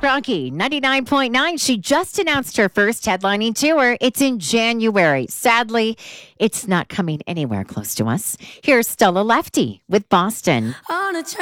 Rocky 99.9. She just announced her first headlining tour. It's in January. Sadly, it's not coming anywhere close to us. Here's Stella Lefty with Boston.